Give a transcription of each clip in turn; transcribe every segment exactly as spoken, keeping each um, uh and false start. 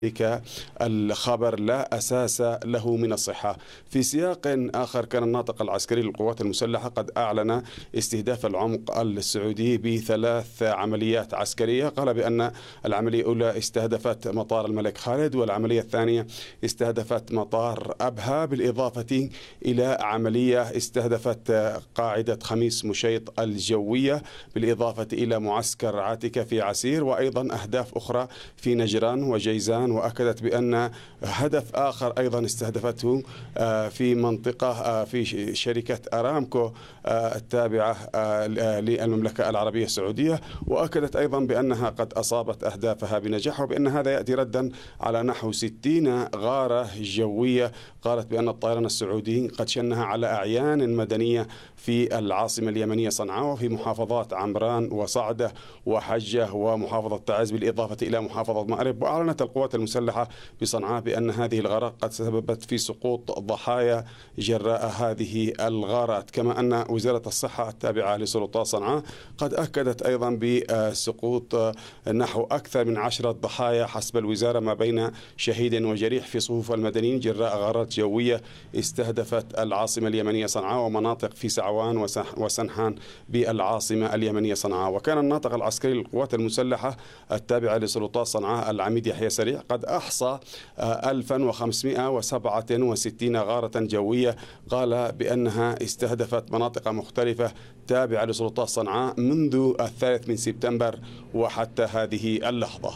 ذلك الخبر لا أساس له من الصحة. في سياق آخر، كان الناطق العسكري للقوات المسلحة قد أعلن استهداف العمق السعودي بثلاث عمليات عسكرية. قال بأن العملية الأولى استهدفت مطار الملك خالد، والعملية الثانية استهدفت مطار أبها، بالإضافة إلى عملية استهدفت قاعدة خميس مشيط الجوية، بالإضافة إلى معسكر عاتكة في عسير، وأيضا أهداف أخرى في نجران وجيزان. وأكدت بأن هدف آخر أيضا استهدفته في منطقة في شركة أرامكو التابعة للمملكة العربية السعودية، وأكدت أيضا بأنها قد أصابت أهدافها بنجاح، وبأن هذا يأتي ردا على نحو ستين غارة جوية قالت بأن الطيران السعودي قد شنها على أعيان مدنية في العاصمة اليمنية صنعاء، وفي محافظات عمران وصعدة وحجة ومحافظة تعز، بالإضافة إلى محافظة مأرب. وأعلنت القوات المسلحة بصنعاء بأن هذه الغارات قد سببت في سقوط ضحايا جراء هذه الغارات، كما أن وزارة الصحة التابعة لسلطات صنعاء قد أكدت أيضا بسقوط نحو أكثر من عشرة ضحايا حسب الوزارة، ما بين شهيد وجريح في صفوف المدنيين جراء غارات جوية استهدفت العاصمة اليمنية صنعاء ومناطق في سعوان وسنحان بالعاصمة اليمنية صنعاء. وكان الناطق العسكري للقوات المسلحة التابعة لسلطات صنعاء العميد يحيى سريع قد أحصى ألف وخمسمائة وسبعة وستين غارة جوية، قال بأنها استهدفت مناطق مختلفة تابعة لسلطات صنعاء منذ الثالث من سبتمبر وحتى هذه اللحظة.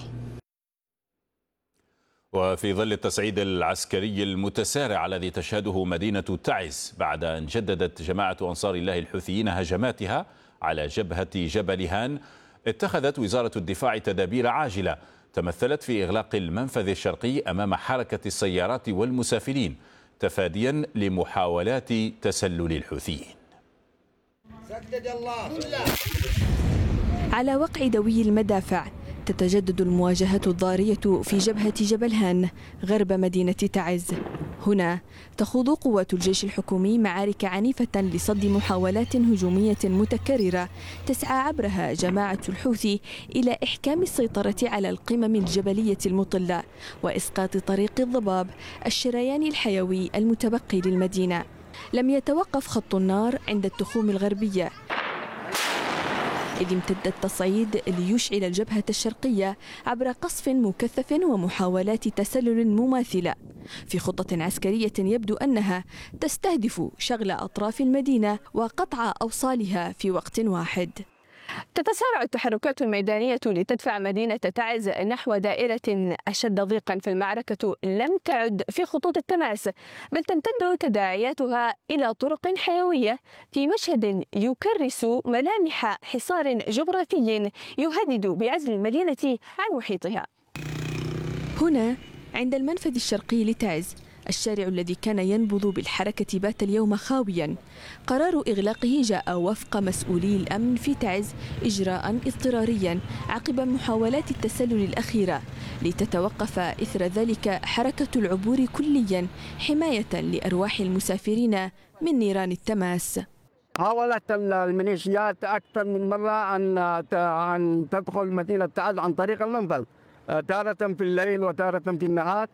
وفي ظل التصعيد العسكري المتسارع الذي تشهده مدينة تعز بعد أن جددت جماعة أنصار الله الحوثيين هجماتها على جبهة جبل هان، اتخذت وزارة الدفاع تدابير عاجلة تمثلت في إغلاق المنفذ الشرقي أمام حركة السيارات والمسافرين تفاديا لمحاولات تسلل الحوثيين. على وقع دوي المدافع تتجدد المواجهات الضارية في جبهة جبل هان غرب مدينة تعز. هنا تخوض قوات الجيش الحكومي معارك عنيفة لصد محاولات هجومية متكررة تسعى عبرها جماعة الحوثي إلى إحكام السيطرة على القمم الجبلية المطلة وإسقاط طريق الضباب الشريان الحيوي المتبقي للمدينة. لم يتوقف خط النار عند التخوم الغربية، إذ امتد التصعيد ليشعل الجبهة الشرقية عبر قصف مكثف ومحاولات تسلل مماثلة في خطة عسكرية يبدو أنها تستهدف شغل أطراف المدينة وقطع أوصالها في وقت واحد. تتسارع التحركات الميدانية لتدفع مدينة تعز نحو دائرة أشد ضيقا، فالمعركة لم تعد في خطوط التماس، بل تمتد تداعياتها إلى طرق حيوية في مشهد يكرس ملامح حصار جغرافي يهدد بعزل المدينة عن محيطها. هنا عند المنفذ الشرقي لتعز، الشارع الذي كان ينبض بالحركة بات اليوم خاويا. قرار إغلاقه جاء وفق مسؤولي الأمن في تعز إجراء اضطراريا عقب محاولات التسلل الأخيرة، لتتوقف إثر ذلك حركة العبور كليا حماية لأرواح المسافرين من نيران التماس. حاولت الميليشيات أكثر من مرة أن أن تدخل مدينة تعز عن طريق المنفذ، تارة في الليل وتارة في النهار،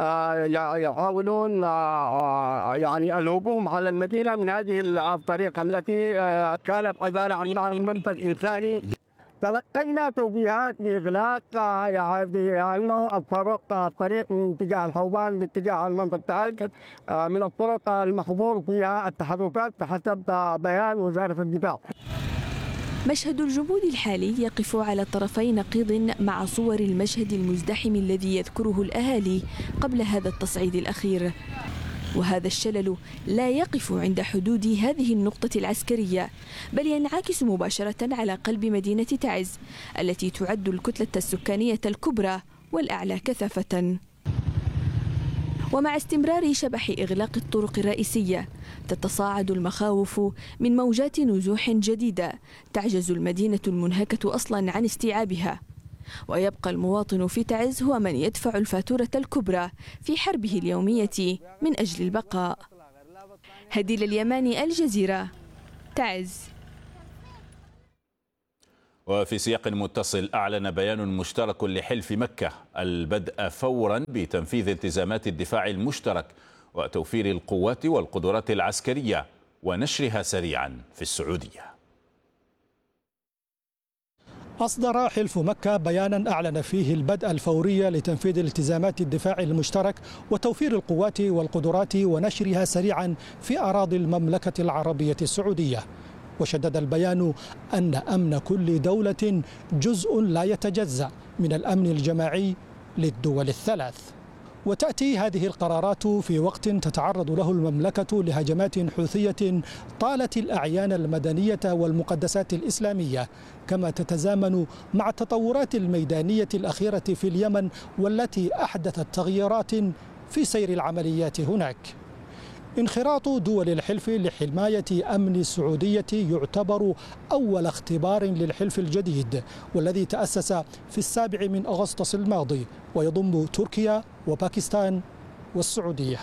يحاولون يعني الهجوم على المدينة من هذه الطريقة التي كانت عبارة عن منفذ إنساني. تلقينا توجيهات بإغلاق يعني الطرق الطريق من اتجاه الحوبان باتجاه المنفذ تعز من الطرق المحظور فيها التحركات بحسب بيان وزارة الدفاع. مشهد الجمود الحالي يقف على طرفي نقيض مع صور المشهد المزدحم الذي يذكره الأهالي قبل هذا التصعيد الأخير، وهذا الشلل لا يقف عند حدود هذه النقطة العسكرية، بل ينعكس مباشرة على قلب مدينة تعز التي تعد الكتلة السكانية الكبرى والأعلى كثافة. ومع استمرار شبح إغلاق الطرق الرئيسية تتصاعد المخاوف من موجات نزوح جديدة تعجز المدينة المنهكة أصلا عن استيعابها، ويبقى المواطن في تعز هو من يدفع الفاتورة الكبرى في حربه اليومية من أجل البقاء. هديل اليماني، الجزيرة، تعز. وفي سياق متصل أعلن بيان مشترك لحلف مكة البدء فورا بتنفيذ التزامات الدفاع المشترك وتوفير القوات والقدرات العسكرية ونشرها سريعا في السعودية. أصدر حلف مكة بيانا أعلن فيه البدء الفوري لتنفيذ التزامات الدفاع المشترك وتوفير القوات والقدرات ونشرها سريعا في أراضي المملكة العربية السعودية. وشدد البيان أن أمن كل دولة جزء لا يتجزأ من الأمن الجماعي للدول الثلاث. وتأتي هذه القرارات في وقت تتعرض له المملكة لهجمات حوثية طالت الأعيان المدنية والمقدسات الإسلامية، كما تتزامن مع التطورات الميدانية الأخيرة في اليمن والتي أحدثت تغييرات في سير العمليات هناك. انخراط دول الحلف لحماية أمن السعودية يعتبر أول اختبار للحلف الجديد والذي تأسس في السابع من أغسطس الماضي ويضم تركيا وباكستان والسعودية.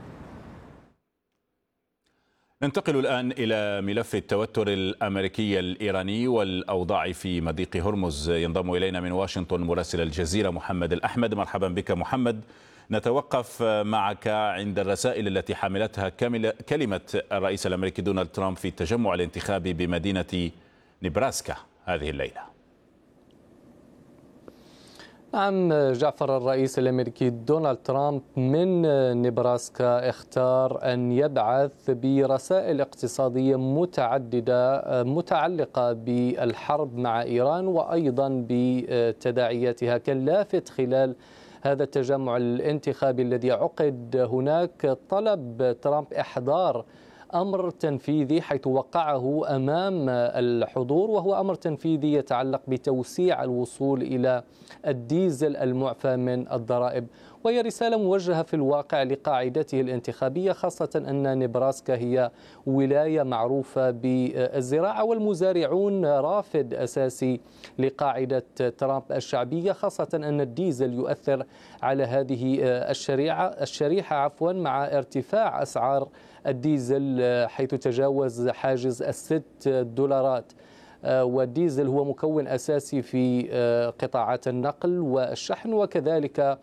ننتقل الآن إلى ملف التوتر الأمريكي الإيراني والأوضاع في مضيق هرمز. ينضم إلينا من واشنطن مراسل الجزيرة محمد الأحمد. مرحبا بك محمد. نتوقف معك عند الرسائل التي حملتها كلمة الرئيس الأمريكي دونالد ترامب في التجمع الانتخابي بمدينة نبراسكا هذه الليلة. نعم جعفر، الرئيس الأمريكي دونالد ترامب من نبراسكا اختار أن يبعث برسائل اقتصادية متعددة متعلقة بالحرب مع إيران وأيضا بتداعياتها. كان لافت خلال هذا التجمع الانتخابي الذي عقد هناك طلب ترامب إحضار أمر تنفيذي حيث وقعه أمام الحضور، وهو أمر تنفيذي يتعلق بتوسيع الوصول إلى الديزل المعفى من الضرائب، وهي رسالة موجهة في الواقع لقاعدته الانتخابية، خاصة أن نبراسكا هي ولاية معروفة بالزراعة والمزارعون رافد أساسي لقاعدة ترامب الشعبية، خاصة أن الديزل يؤثر على هذه الشريحة الشريحة عفوا مع ارتفاع أسعار الديزل حيث تجاوز حاجز الست دولارات. والديزل هو مكون أساسي في قطاعات النقل والشحن وكذلك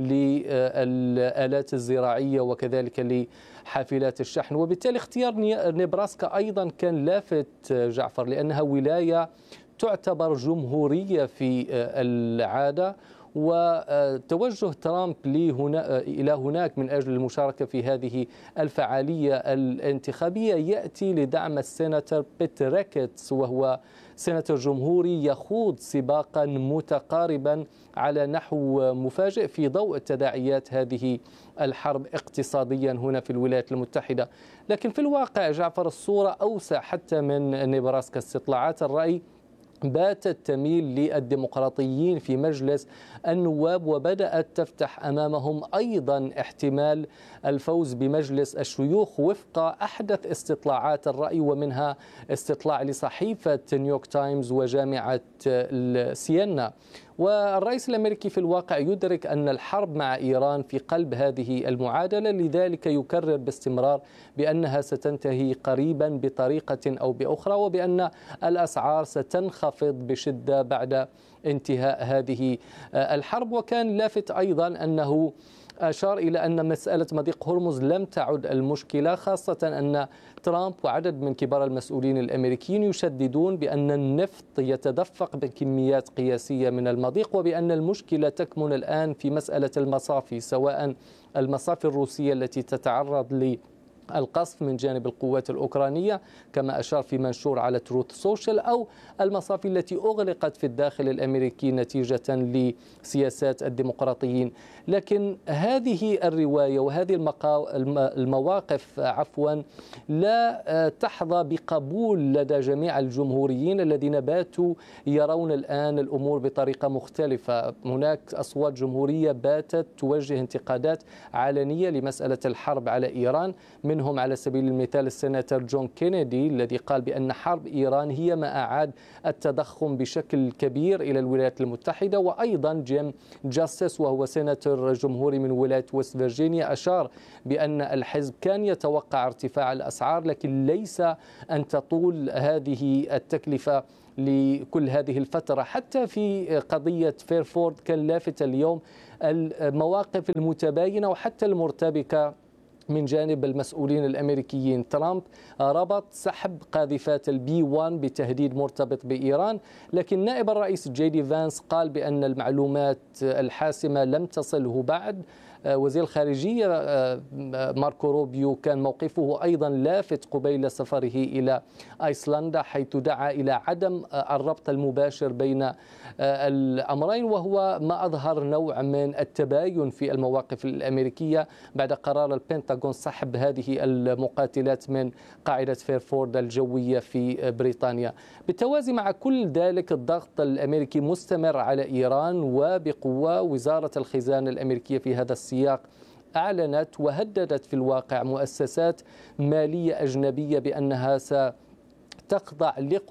للآلات الزراعية وكذلك لحافلات الشحن، وبالتالي اختيار نبراسكا أيضا كان لافت جعفر لأنها ولاية تعتبر جمهورية في العادة، وتوجه ترامب لهنا إلى هناك من أجل المشاركة في هذه الفعالية الانتخابية يأتي لدعم السيناتور بيت ريكيتس، وهو سيناتور جمهوري يخوض سباقا متقاربا على نحو مفاجئ في ضوء تداعيات هذه الحرب اقتصاديا هنا في الولايات المتحدة. لكن في الواقع جعفر الصورة أوسع حتى من نبراسكا. استطلاعات الرأي باتت تميل للديمقراطيين في مجلس النواب، وبدأت تفتح أمامهم أيضا احتمال الفوز بمجلس الشيوخ وفق أحدث استطلاعات الرأي، ومنها استطلاع لصحيفة نيويورك تايمز وجامعة سيينا. والرئيس الأمريكي في الواقع يدرك أن الحرب مع إيران في قلب هذه المعادلة، لذلك يكرر باستمرار بأنها ستنتهي قريبا بطريقة أو بأخرى، وبأن الأسعار ستنخفض بشدة بعد انتهاء هذه الحرب. وكان لافت أيضا أنه أشار إلى أن مسألة مضيق هرمز لم تعد المشكلة، خاصة أن ترامب وعدد من كبار المسؤولين الأمريكيين يشددون بأن النفط يتدفق بكميات قياسية من المضيق، وبأن المشكلة تكمن الآن في مسألة المصافي، سواء المصافي الروسية التي تتعرض ل القصف من جانب القوات الأوكرانية كما أشار في منشور على تروث سوشيال، أو المصافي التي أغلقت في الداخل الأمريكي نتيجة لسياسات الديمقراطيين. لكن هذه الرواية وهذه المواقف عفوا لا تحظى بقبول لدى جميع الجمهوريين الذين باتوا يرون الآن الأمور بطريقة مختلفة. هناك أصوات جمهورية باتت توجه انتقادات علنية لمسألة الحرب على إيران، من منهم على سبيل المثال السيناتور جون كينيدي الذي قال بأن حرب إيران هي ما أعاد التضخم بشكل كبير إلى الولايات المتحدة. وأيضا جيم جاستس وهو سيناتور جمهوري من ولاية ويست فيرجينيا أشار بأن الحزب كان يتوقع ارتفاع الأسعار لكن ليس أن تطول هذه التكلفة لكل هذه الفترة. حتى في قضية فيرفورد كان لافت اليوم المواقف المتباينة وحتى المرتبكة من جانب المسؤولين الأمريكيين. ترامب ربط سحب قاذفات البي واحد بتهديد مرتبط بإيران، لكن نائب الرئيس جي دي فانس قال بأن المعلومات الحاسمة لم تصله بعد. وزير الخارجية ماركو روبيو كان موقفه أيضا لافت قبيل سفره إلى أيسلندا، حيث دعا إلى عدم الربط المباشر بين الأمرين، وهو ما أظهر نوع من التباين في المواقف الأمريكية بعد قرار البنتاغون سحب هذه المقاتلات من قاعدة فيرفورد الجوية في بريطانيا. بالتوازي مع كل ذلك الضغط الأمريكي مستمر على إيران وبقوة. وزارة الخزانة الأمريكية في هذا السياق أعلنت وهددت في الواقع مؤسسات مالية أجنبية بأنها ستخضع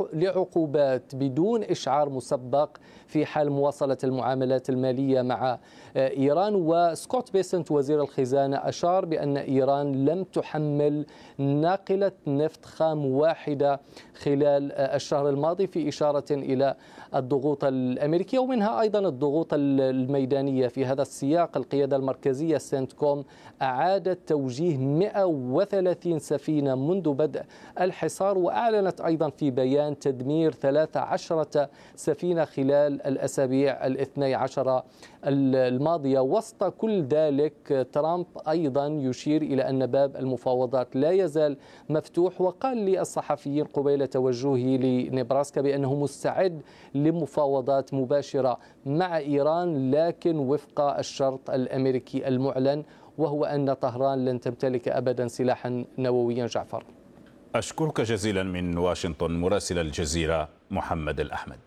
لعقوبات بدون إشعار مسبق في حال مواصلة المعاملات المالية مع إيران. وسكوت بيسنت وزير الخزانة أشار بأن إيران لم تحمل ناقلة نفط خام واحدة خلال الشهر الماضي، في إشارة إلى الضغوط الأمريكية ومنها أيضا الضغوط الميدانية. في هذا السياق القيادة المركزية سنتكوم أعادت توجيه مئة وثلاثين سفينة منذ بدء الحصار، وأعلنت أيضا في بيان تدمير ثلاث عشرة سفينة خلال الأسابيع الاثني عشر الماضية. وسط كل ذلك ترامب أيضا يشير إلى أن باب المفاوضات لا يزال مفتوح، وقال للصحفيين قبيل توجهه لنبراسكا بأنه مستعد لمفاوضات مباشرة مع إيران لكن وفق الشرط الأمريكي المعلن، وهو أن طهران لن تمتلك أبدا سلاحا نوويا. جعفر، أشكرك جزيلا من واشنطن مراسل الجزيرة محمد الأحمد.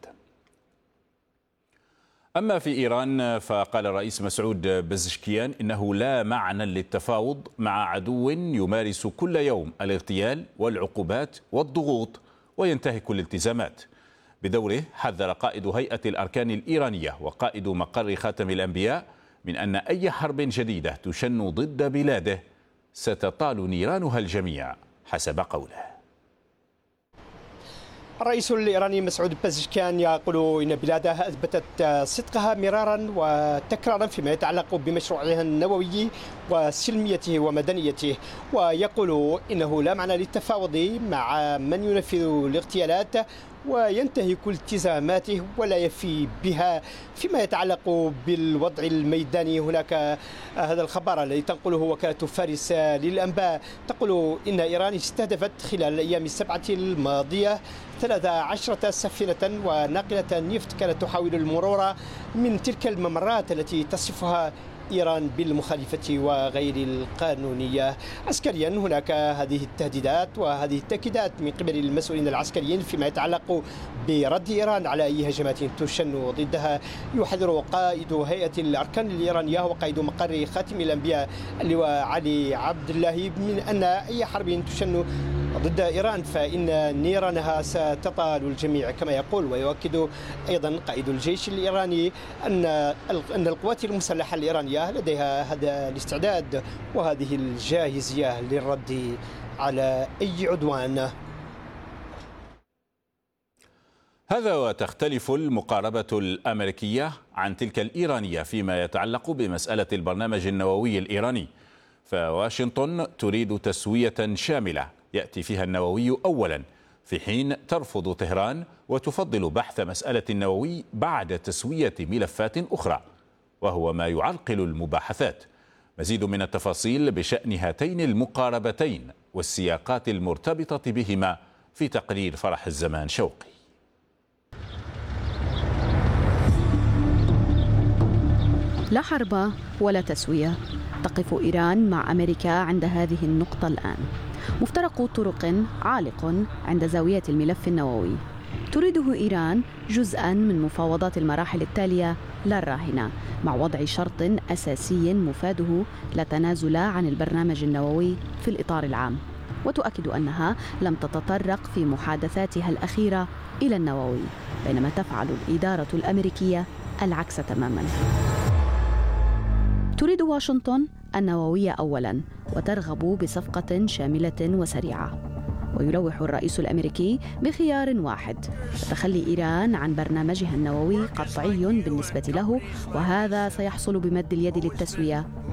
أما في إيران فقال الرئيس مسعود بزشكيان إنه لا معنى للتفاوض مع عدو يمارس كل يوم الاغتيال والعقوبات والضغوط وينتهك الالتزامات. بدوره حذر قائد هيئة الأركان الإيرانية وقائد مقر خاتم الأنبياء من أن أي حرب جديدة تشن ضد بلاده ستطال نيرانها الجميع حسب قوله. الرئيس الإيراني مسعود بزشكيان يقول إن بلاده أثبتت صدقها مرارا وتكرارا فيما يتعلق بمشروعها النووي وسلميته ومدنيته، ويقول إنه لا معنى للتفاوض مع من ينفذ الاغتيالات وينتهك التزاماته ولا يفي بها. فيما يتعلق بالوضع الميداني هناك هذا الخبر الذي تنقله وكالة فارس للأنباء تقول إن إيران استهدفت خلال الأيام السبعة الماضية ثلاث عشرة سفينة وناقلة نفط كانت تحاول المرور من تلك الممرات التي تصفها إيران بالمخالفة وغير القانونية. عسكريا هناك هذه التهديدات وهذه التأكيدات من قبل المسؤولين العسكريين فيما يتعلق برد إيران على أي هجمات تشن ضدها. يحذر قائد هيئة الأركان الإيرانية وقائد مقر خاتم الأنبياء اللواء علي عبد الله من أن أي حرب تشن ضد إيران فإن نيرانها ستطال الجميع كما يقول. ويؤكد أيضا قائد الجيش الإيراني أن أن القوات المسلحة الإيرانية لديها هذا الاستعداد وهذه الجاهزية للرد على أي عدوان. هذا وتختلف المقاربة الأمريكية عن تلك الإيرانية فيما يتعلق بمسألة البرنامج النووي الإيراني، فواشنطن تريد تسوية شاملة يأتي فيها النووي أولا، في حين ترفض طهران وتفضل بحث مسألة النووي بعد تسوية ملفات أخرى، وهو ما يعرقل المباحثات. مزيد من التفاصيل بشأن هاتين المقاربتين والسياقات المرتبطة بهما في تقرير فرح الزمان شوقي. لا حرب ولا تسوية، تقف إيران مع أمريكا عند هذه النقطة الآن. مفترق طرق عالق عند زاوية الملف النووي. تريده إيران جزءاً من مفاوضات المراحل التالية لا الراهنة، مع وضع شرط أساسي مفاده لا تنازل عن البرنامج النووي في الإطار العام. وتؤكد أنها لم تتطرق في محادثاتها الأخيرة إلى النووي، بينما تفعل الإدارة الأمريكية العكس تماماً. تريد واشنطن النووية أولاً، وترغب بصفقة شاملة وسريعة. ويلوح الرئيس الأمريكي بخيار واحد: تخلي إيران عن برنامجها النووي قطعي بالنسبة له، وهذا سيحصل بمد اليد للتسوية